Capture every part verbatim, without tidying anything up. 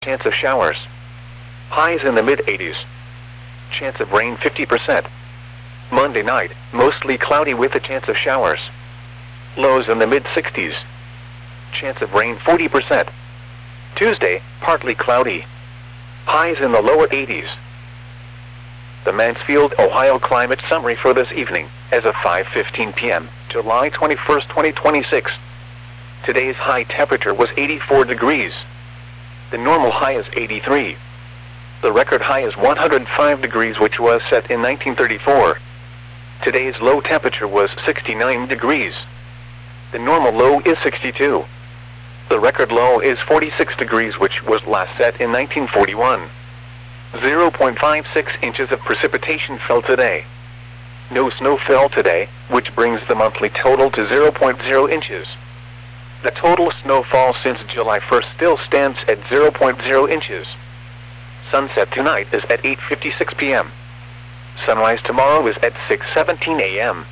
Chance of showers. Highs in the mid eighties. Chance of rain fifty percent. Monday night, mostly cloudy with a chance of showers. Lows in the mid sixties. Chance of rain forty percent. Tuesday, partly cloudy. Highs in the lower eighties. The Mansfield, Ohio climate summary for this evening, as of five fifteen p m, July twenty-first, twenty twenty-six. Today's high temperature was eighty-four degrees. The normal high is eighty-three. The record high is one hundred five degrees, which was set in nineteen thirty-four. Today's low temperature was sixty-nine degrees. The normal low is sixty-two. The record low is forty-six degrees, which was last set in nineteen forty-one. zero point five six inches of precipitation fell today. No snow fell today, which brings the monthly total to zero point zero inches. The total snowfall since July first still stands at zero point zero inches. Sunset tonight is at eight fifty-six p m Sunrise tomorrow is at six seventeen a m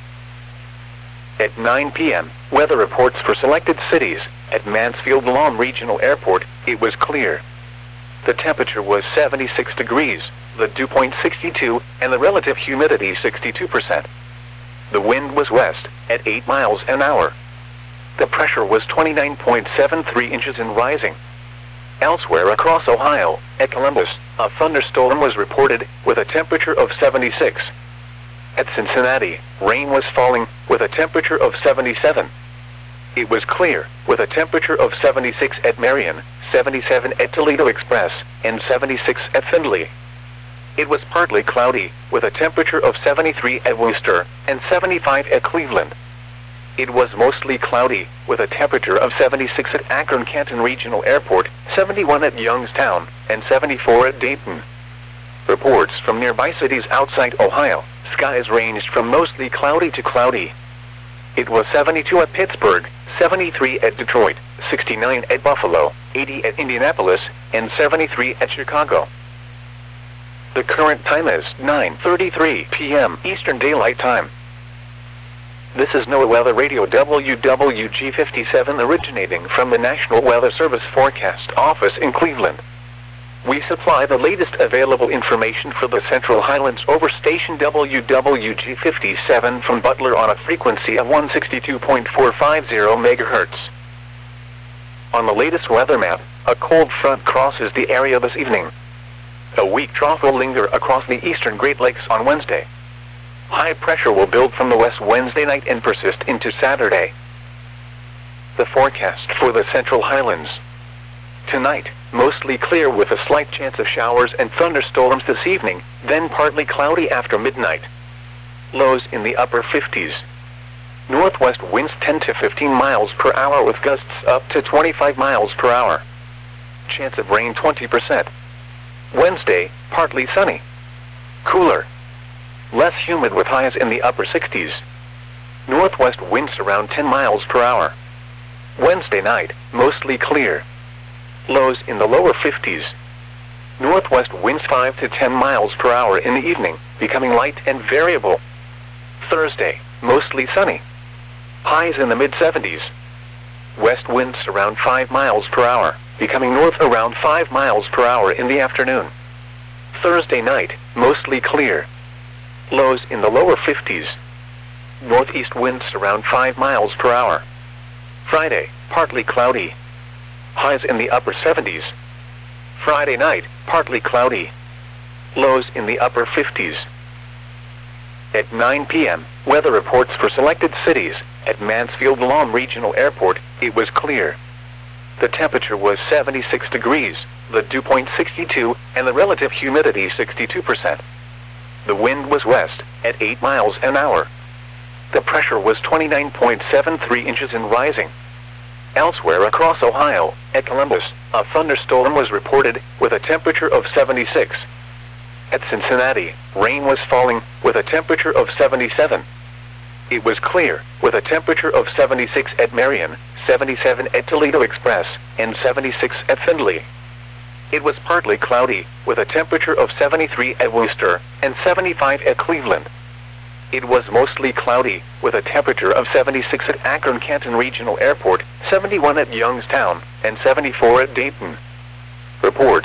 At nine p m, weather reports for selected cities. At Mansfield Lawn Regional Airport, it was clear. The temperature was seventy-six degrees, the dew point sixty-two, and the relative humidity sixty-two percent. The wind was west, at eight miles an hour. The pressure was twenty-nine point seven three inches and rising. Elsewhere across Ohio, at Columbus, a thunderstorm was reported, with a temperature of seventy-six. At Cincinnati, rain was falling, with a temperature of seventy-seven. It was clear, with a temperature of seventy-six at Marion, seventy-seven at Toledo Express, and seventy-six at Findlay. It was partly cloudy, with a temperature of seventy-three at Worcester, and seventy-five at Cleveland. It was mostly cloudy, with a temperature of seventy-six at Akron-Canton Regional Airport, seventy-one at Youngstown, and seventy-four at Dayton. Reports from nearby cities outside Ohio, skies ranged from mostly cloudy to cloudy. It was seventy-two at Pittsburgh, seventy-three at Detroit, sixty-nine at Buffalo, eighty at Indianapolis, and seventy-three at Chicago. The current time is nine thirty-three p m Eastern Daylight Time. This is NOAA Weather Radio W W G fifty-seven, originating from the National Weather Service Forecast Office in Cleveland. We supply the latest available information for the Central Highlands over station W W G fifty-seven from Butler on a frequency of one sixty-two point four five zero megahertz. On the latest weather map, a cold front crosses the area this evening. A weak trough will linger across the eastern Great Lakes on Wednesday. High pressure will build from the west Wednesday night and persist into Saturday. The forecast for the Central Highlands. Tonight, mostly clear with a slight chance of showers and thunderstorms this evening, then partly cloudy after midnight. Lows in the upper fifties. Northwest winds ten to fifteen miles per hour with gusts up to twenty-five miles per hour. Chance of rain twenty percent. Wednesday, partly sunny. Cooler. Less humid with highs in the upper sixties. Northwest winds around ten miles per hour. Wednesday night, mostly clear. Lows in the lower fifties. Northwest winds five to ten miles per hour in the evening, becoming light and variable. Thursday, mostly sunny. Highs in the mid seventies. West winds around five miles per hour, becoming north around five miles per hour in the afternoon. Thursday night, mostly clear. Lows in the lower fifties. Northeast winds around five miles per hour. Friday, partly cloudy. Highs in the upper seventies. Friday night, partly cloudy. Lows in the upper fifties. At nine p m, weather reports for selected cities. At Mansfield Lawn Regional Airport, it was clear. The temperature was seventy-six degrees, the dew point sixty-two, and the relative humidity sixty-two percent. The wind was west, at eight miles an hour. The pressure was twenty-nine point seven three inches and rising. Elsewhere across Ohio, at Columbus, a thunderstorm was reported, with a temperature of seventy-six. At Cincinnati, rain was falling, with a temperature of seventy-seven. It was clear, with a temperature of seventy-six at Marion, seventy-seven at Toledo Express, and seventy-six at Findlay. It was partly cloudy, with a temperature of seventy-three at Worcester, and seventy-five at Cleveland. It was mostly cloudy, with a temperature of seventy-six at Akron-Canton Regional Airport, seventy-one at Youngstown, and seventy-four at Dayton. Reports